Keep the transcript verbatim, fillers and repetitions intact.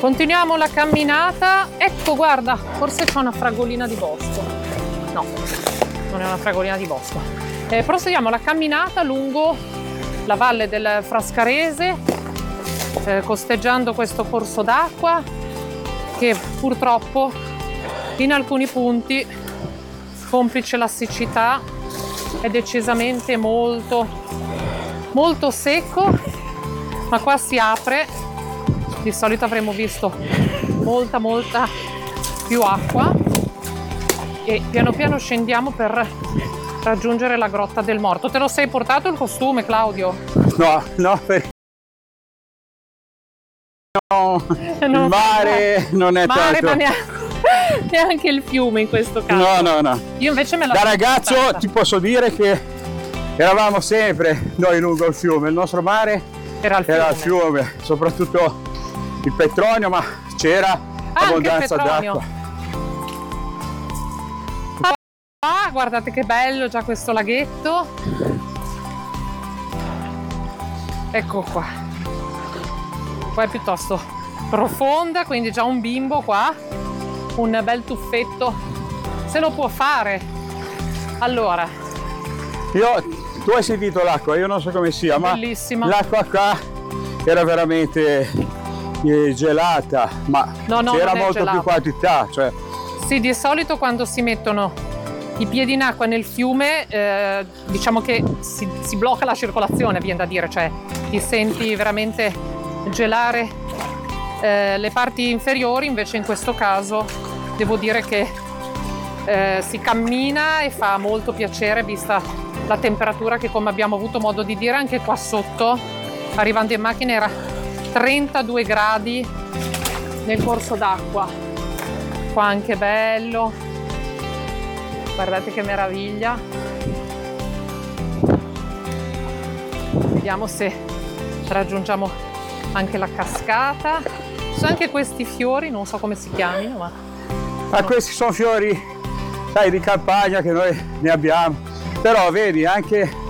Continuiamo la camminata. Ecco, guarda, forse c'è una fragolina di bosco. No, non è una fragolina di bosco. Eh, proseguiamo la camminata lungo la valle del Frascarese, eh, costeggiando questo corso d'acqua che purtroppo in alcuni punti, complice la siccità, è decisamente molto, molto secco, ma qua si apre. Di solito avremmo visto molta molta più acqua e piano piano scendiamo per raggiungere la Grotta del Morto. Te lo sei portato il costume, Claudio? No, no, perché no, il mare non è mare, tanto. Ma neanche, neanche il fiume in questo caso. No, no, no. Io invece me la Da ragazzo portata. Ti posso dire che eravamo sempre noi lungo il fiume, il nostro mare era il fiume, era il fiume, soprattutto il Petronio, ma c'era abbondanza d'acqua. Ah, guardate che bello già questo laghetto. Ecco qua. Qua è piuttosto profonda, quindi già un bimbo qua, un bel tuffetto se lo può fare. Allora, io, tu hai sentito l'acqua, io non so come sia, bellissima. Ma l'acqua qua era veramente gelata, ma no, no, c'era molto gelata. più quantità, cioè. Sì, di solito quando si mettono i piedi in acqua nel fiume, eh, diciamo che si, si blocca la circolazione, viene da dire, cioè ti senti veramente gelare eh, le parti inferiori. Invece in questo caso devo dire che eh, si cammina e fa molto piacere, vista la temperatura che, come abbiamo avuto modo di dire, anche qua sotto, arrivando in macchina, era trentadue gradi nel corso d'acqua. Qua anche bello, guardate che meraviglia. Vediamo se raggiungiamo anche la cascata. Ci sono anche questi fiori, non so come si chiamino, ma ma no. Questi sono fiori, sai, di campagna che noi ne abbiamo, però vedi anche